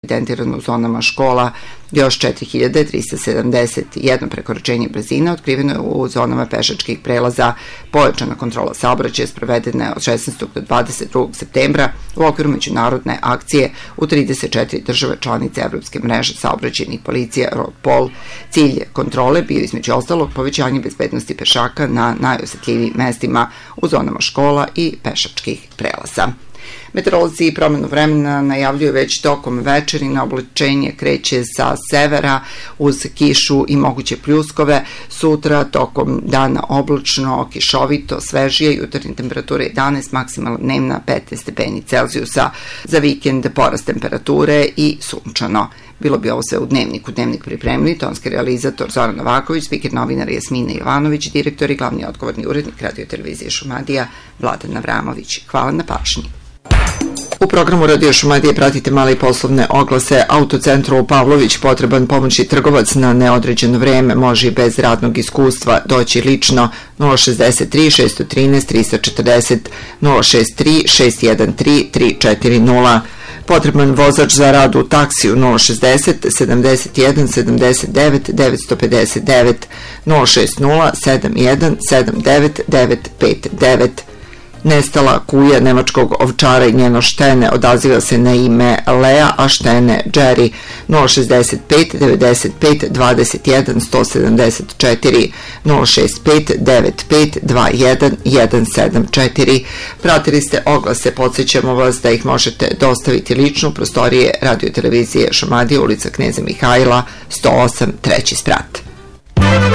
evidentirano u zonama škola, još 4371 prekoračenje brzine, otkriveno je u zonama pešačkih prelaza. Pojačana kontrola saobraćaja sprovedena je od 16. do 22. septembra u okviru međunarodne akcije u 34 države članice Evropske mreže saobraćajnih policija Roadpol. Cilj kontrole bio između ostalog povećanje bezbednosti pešaka na najosetljivijim mestima u zonama škola i pešačkih prelaza. Meteorolozi promenu vremena najavljuju već tokom večeri. Na oblačenje kreće sa severa uz kišu i moguće pljuskove. Sutra tokom dana oblačno, kišovito, svežije, jutarnje temperature 11, maksimalna dnevna 15 stepeni Celzijusa. Za vikend porast temperature i sunčano. Bilo bi ovo sve u Dnevniku. Dnevnik pripremili tonski realizator Zoran Novaković, spiker novinar Jasmina Jovanović, direktor i glavni odgovorni urednik Radio televizije Šumadija Vladan Avramović. Hvala na pažnji. U programu Radio Šumadije pratite male i poslovne oglase. Autocentru Pavlović potreban pomoćni trgovac na neodređeno vreme, može i bez radnog iskustva doći lično. 063 613 340 063 613 340. Potreban vozač za rad u taksiju 060 71 79 959 060 71 79 959. Nestala kuja nemačkog ovčara i njeno štene odaziva se na ime Lea, a štene Jerry. 065 95 21 174 065 95 21 174. Pratili ste oglase, podsjećamo vas da ih možete dostaviti lično u prostorije Radio televizije Šumadija, ulica Kneza Mihajla 108, 3. sprat.